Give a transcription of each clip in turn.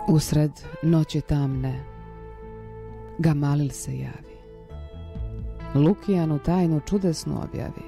Usred noći tamne Gamalil se javi, Lukijanu tajnu čudesnu objavi.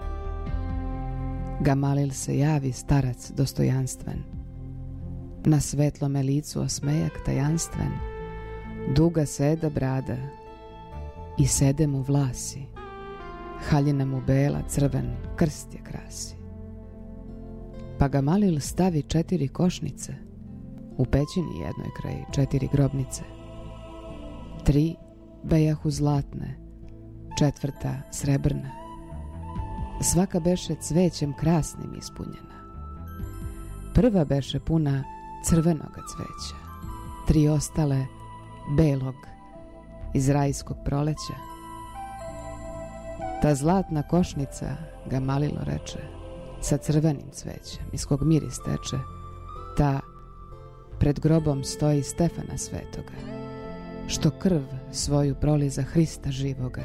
Gamalil se javi, starac dostojanstven, na svetlome licu osmejak tajanstven, duga seda brada i sede mu vlasi, haljina mu bela, crven krst je krasi. Pa Gamalil stavi 4 košnice, u pećini jednoj kraj 4 grobnice. 3 bejahu zlatne, 4 srebrna. Svaka beše cvećem krasnim ispunjena. Prva beše puna crvenoga cveća, 3 ostale belog iz rajskog proleća. Ta zlatna košnica, Gamalilo reče, sa crvenim cvećem, iz kog miris teče, ta pred grobom stoji Stefana Svetoga, što krv svoju proli za Hrista živoga.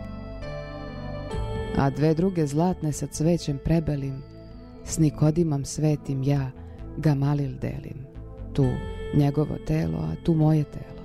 A 2 druge zlatne sa cvećem prebelim, s Nikodimom svetim ja Gamalil delim, tu njegovo telo, a tu moje telo.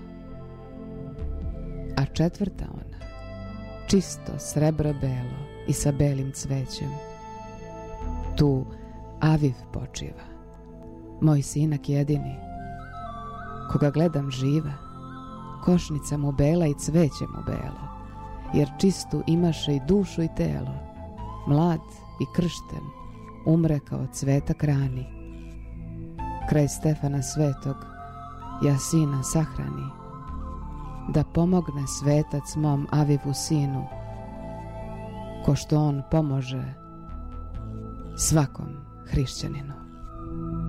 A 4 ona, čisto srebro belo i sa belim cvećem, tu Aviv počiva, moj sinak jedini, koga gledam živa, košnica mu bela i cveće mu belo, jer čistu imaše i dušu i telo, mlad i kršten, umre kao cvetak rani. Kraj Stefana Svetog ja sina sahrani, da pomogne svetac mom Avivu sinu, ko što on pomože svakom hrišćaninu.